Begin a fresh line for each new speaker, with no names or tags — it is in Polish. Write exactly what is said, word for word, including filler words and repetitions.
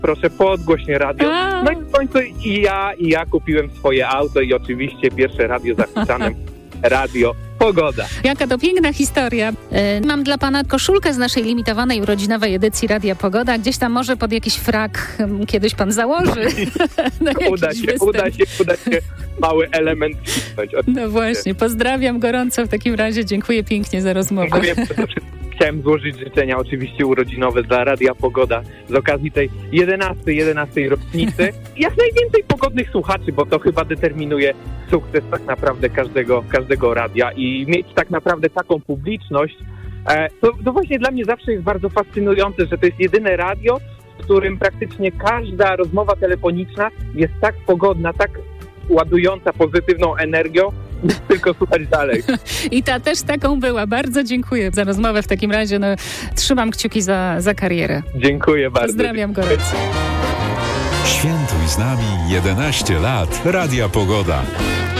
proszę podgłośnie radio. No i w końcu i ja, i ja kupiłem swoje auto i oczywiście pierwsze radio zapisane, Radio Pogoda.
Jaka to piękna historia. Yy, mam dla pana koszulkę z naszej limitowanej urodzinowej edycji Radia Pogoda. Gdzieś tam może pod jakiś frak um, kiedyś pan założy.
uda się, uda się, uda się mały element wcisnąć.
No właśnie, pozdrawiam gorąco w takim razie. Dziękuję pięknie za rozmowę.
Dziękuję przede wszystkim. Chciałem złożyć życzenia oczywiście urodzinowe dla Radia Pogoda z okazji tej jedenastej, jedenastej rocznicy. Jak najwięcej pogodnych słuchaczy, bo to chyba determinuje sukces tak naprawdę każdego, każdego radia i mieć tak naprawdę taką publiczność, e, to, to właśnie dla mnie zawsze jest bardzo fascynujące, że to jest jedyne radio, w którym praktycznie każda rozmowa telefoniczna jest tak pogodna, tak ładująca pozytywną energią, tylko słuchać dalej.
I ta też taką była. Bardzo dziękuję za rozmowę w takim razie. No, trzymam kciuki za, za karierę.
Dziękuję bardzo.
Pozdrawiam gorąco.
Świętuj z nami jedenaście lat Radia Pogoda.